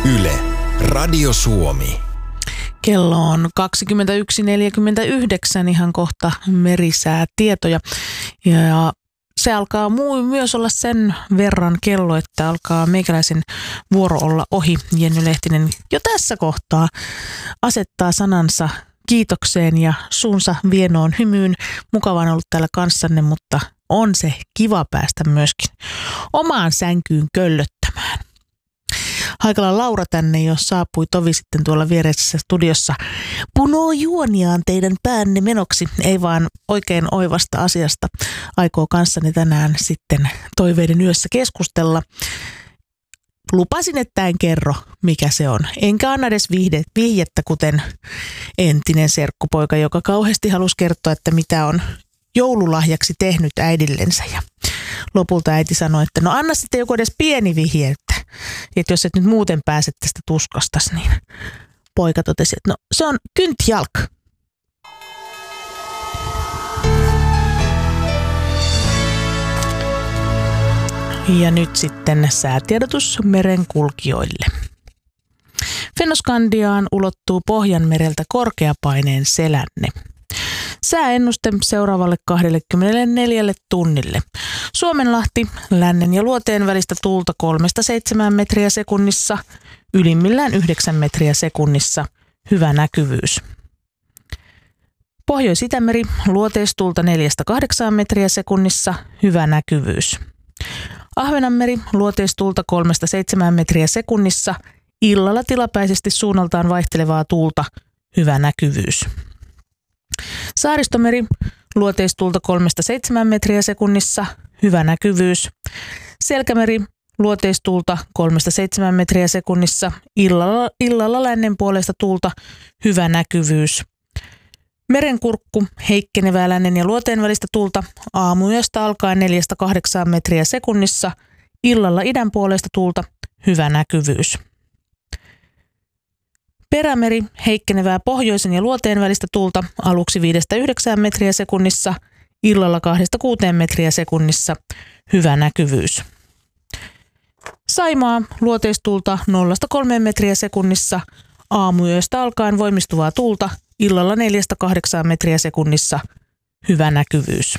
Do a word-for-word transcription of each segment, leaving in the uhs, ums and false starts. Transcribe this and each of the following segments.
Yle, Radio Suomi. Kello on kaksikymmentäyksi neljäkymmentäyhdeksän, ihan kohta merisäätietoja. Ja se alkaa myös olla sen verran kello, että alkaa meikäläisen vuoro olla ohi. Jenny Lehtinen jo tässä kohtaa asettaa sanansa kiitokseen ja suunsa vienoon hymyyn. Mukava on ollut täällä kanssanne, mutta on se kiva päästä myöskin omaan sänkyyn köllöttämään. Haikala Laura tänne jo saapui tovi sitten tuolla viereisessä studiossa. Punoo juoniaan teidän päänne menoksi, ei vaan oikein oivasta asiasta. Aikoo kanssani tänään sitten toiveiden yössä keskustella. Lupasin, että en kerro, mikä se on. Enkä anna edes vihde, vihjettä, kuten entinen serkkupoika, joka kauheasti halusi kertoa, että mitä on joululahjaksi tehnyt äidillensä. Ja lopulta äiti sanoi, että no anna sitten joku edes pieni vihje, että, että jos et nyt muuten pääse tästä tuskastas, niin poika totesi, että no se on kyntjalk. Ja nyt sitten säätiedotus merenkulkijoille. Fennoskandiaan ulottuu Pohjanmereltä korkeapaineen selänne. Sääennuste seuraavalle kaksikymmentäneljä tunnille. Suomenlahti, lännen ja luoteen välistä tuulta kolmesta seitsemään metriä sekunnissa, ylimmillään yhdeksän metriä sekunnissa, hyvä näkyvyys. Pohjois-Itämeri, luoteistuulta neljästä kahdeksaan metriä sekunnissa, hyvä näkyvyys. Ahvenanmeri, luoteistuulta kolmesta seitsemään metriä sekunnissa, illalla tilapäisesti suunnaltaan vaihtelevaa tuulta, hyvä näkyvyys. Saaristomeri, luoteistuulta kolmesta seitsemään metriä sekunnissa, hyvä näkyvyys. Selkämeri, luoteistuulta kolmesta seitsemään metriä sekunnissa, illalla, illalla lännen puolesta tuulta, hyvä näkyvyys. Merenkurkku, heikkenevää lännen ja luoteen välistä tuulta, aamuyöstä alkaen neljästä kahdeksaan metriä sekunnissa, illalla idän puolesta tuulta, hyvä näkyvyys. Perämeri, heikkenevää pohjoisen ja luoteen välistä tuulta, aluksi viidestä yhdeksään metriä sekunnissa, illalla kahdesta kuuteen metriä sekunnissa, hyvä näkyvyys. Saimaa, luoteistuulta nollasta kolmeen metriä sekunnissa, aamuyöstä alkaen voimistuvaa tuulta, illalla neljästä kahdeksaan metriä sekunnissa, hyvä näkyvyys.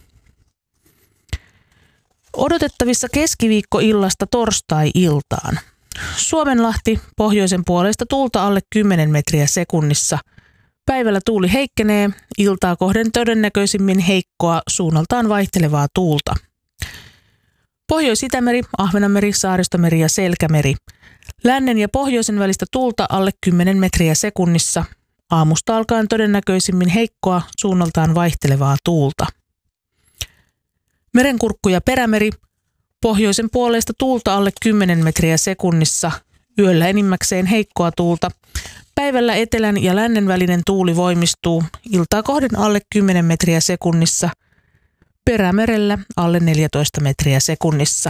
Odotettavissa keskiviikkoillasta torstai-iltaan. Suomenlahti, pohjoisen puolesta tuulta alle kymmenen metriä sekunnissa. Päivällä tuuli heikkenee, iltaa kohden todennäköisimmin heikkoa suunnaltaan vaihtelevaa tuulta. Pohjois-Itämeri, Ahvenanmeri, Saaristomeri ja Selkämeri. Lännen ja pohjoisen välistä tuulta alle kymmenen metriä sekunnissa. Aamusta alkaen todennäköisimmin heikkoa suunnaltaan vaihtelevaa tuulta. Merenkurkku ja Perämeri, pohjoisen puolesta tuulta alle kymmenen metriä sekunnissa, yöllä enimmäkseen heikkoa tuulta. Päivällä etelän ja lännen välinen tuuli voimistuu, iltaa kohden alle kymmenen metriä sekunnissa, Perämerellä alle neljätoista metriä sekunnissa.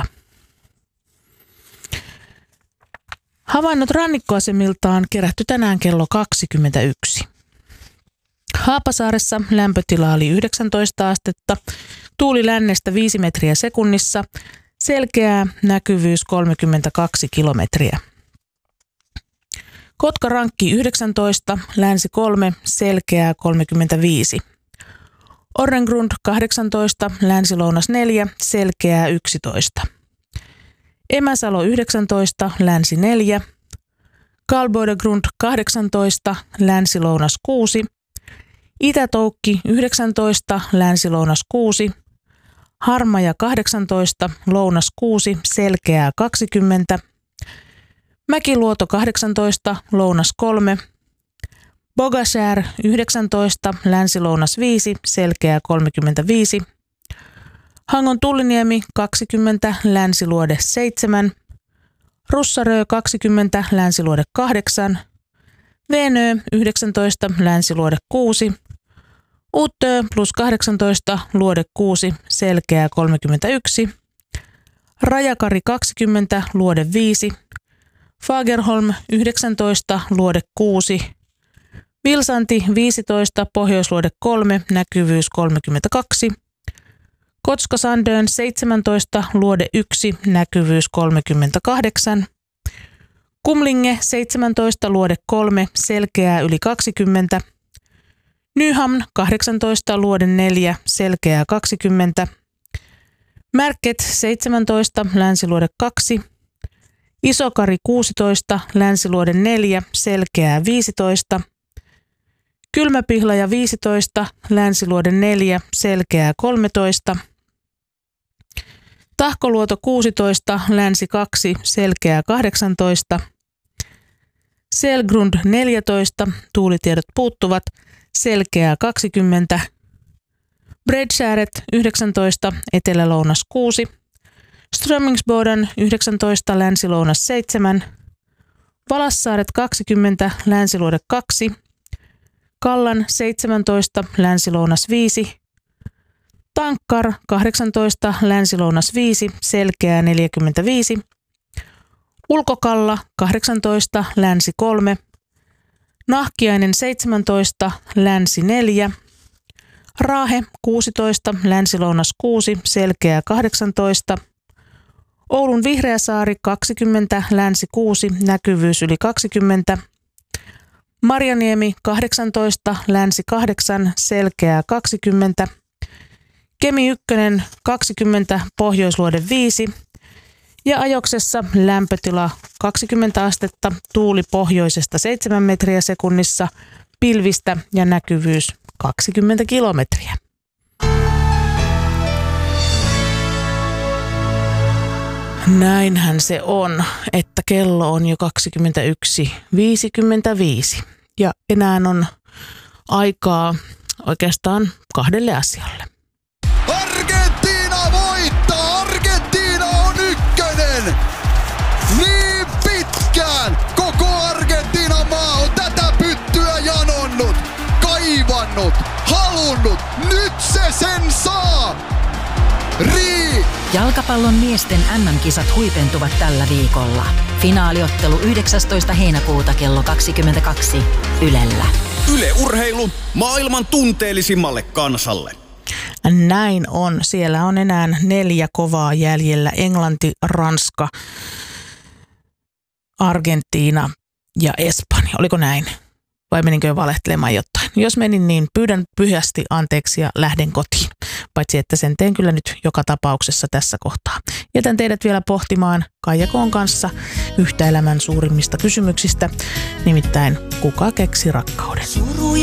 Havainnot rannikkoasemiltaan kerätty tänään kello kaksikymmentäyksi. Haapasaaressa lämpötila oli yhdeksäntoista astetta, tuuli lännestä viisi metriä sekunnissa, selkeää näkyvyys kolmekymmentäkaksi kilometriä. Kotkarankki yhdeksäntoista, länsi kolme, selkeää kolmekymmentäviisi. Orrengrund kahdeksantoista, länsi-lounas neljä, selkeää yksitoista. Emäsalo yhdeksäntoista, länsi neljä. Kalboidegrund kahdeksantoista, länsi-lounas kuusi. Itätoukki yhdeksäntoista, länsi-lounas kuusi. Harmaja kahdeksantoista, lounas kuusi, selkeää kaksikymmentä. Mäkiluoto kahdeksantoista, lounas kolme. Bogasjär yhdeksäntoista, länsi-lounas viisi, selkeää kolmekymmentäviisi. Hangon Tulliniemi kaksikymmentä, länsiluode seitsemän. Russarö kaksikymmentä, länsiluode kahdeksan. Venö yhdeksäntoista, länsiluode kuusi. Uttö plus kahdeksantoista, luode kuusi, selkeää kolmekymmentäyksi. Rajakari kaksikymmentä, luode viisi. Fagerholm yhdeksäntoista, luode kuusi. Vilsanti viisitoista, pohjoisluode kolme, näkyvyys kolmekymmentäkaksi. Kotskasandön seitsemäntoista, luode yksi, näkyvyys kolmekymmentäkahdeksan. Kumlinge seitsemäntoista, luode kolme, selkeää yli kaksikymmentä. Nyham kahdeksantoista, luode neljä, selkeää kaksikymmentä. Märket seitsemäntoista, länsiluode kaksi. Isokari kuusitoista, länsiluode neljä, selkeää viisitoista. Kylmäpihlaja viisitoista, länsiluode neljä, selkeää kolmetoista. Tahkoluoto kuusitoista, länsi kaksi, selkeää kahdeksantoista. Selgrund neljätoista, tuulitiedot puuttuvat, selkeää kaksikymmentä. Bredskäret yhdeksäntoista, etelä-lounas kuusi. Strömingsboden yhdeksäntoista, länsi-lounas seitsemän. Valassaaret kaksikymmentä, länsiluode kaksi. Kallan seitsemäntoista, länsi-lounas viisi. Tankkar kahdeksantoista, länsi-lounas viisi, selkeää neljäkymmentäviisi. Ulkokalla kahdeksantoista, länsi kolme. Nahkiainen seitsemäntoista, länsi neljä. Raahe kuusitoista, länsi-lounas kuusi, selkeää kahdeksantoista. Oulun Vihreäsaari kaksikymmentä, länsi kuusi, näkyvyys yli kaksikymmentä. Marjaniemi kahdeksantoista, länsi kahdeksan, selkeää kaksikymmentä. Kemi ykkönen kaksikymmentä, pohjoisluode viisi. Ja Ajoksessa lämpötila kaksikymmentä astetta, tuuli pohjoisesta seitsemän metriä sekunnissa, pilvistä ja näkyvyys kaksikymmentä kilometriä. Näinhän se on, että kello on jo kaksikymmentäyksi viisikymmentäviisi ja enää on aikaa oikeastaan kahdelle asialle. Argentiina voittaa! Argentiina on ykkönen! Niin pitkään koko Argentiinan maa on tätä pyttyä janonnut, kaivannut, halunnut. Nyt se sen saa! Rii! Jalkapallon miesten äm äm-kisat huipentuvat tällä viikolla. Finaaliottelu yhdeksästoista heinäkuuta kello kaksikymmentäkaksi Ylellä. Yle Urheilu maailman tunteellisimmalle kansalle. Näin on. Siellä on enää neljä kovaa jäljellä. Englanti, Ranska, Argentiina ja Espanja. Oliko näin? Vai meninkö jo valehtelemaan jotain? Jos menin, niin pyydän pyhästi anteeksi ja lähden kotiin. Paitsi että sen teen kyllä nyt joka tapauksessa tässä kohtaa. Jätän teidät vielä pohtimaan Kaija Koon kanssa yhtä elämän suurimmista kysymyksistä. Nimittäin, kuka keksi rakkauden?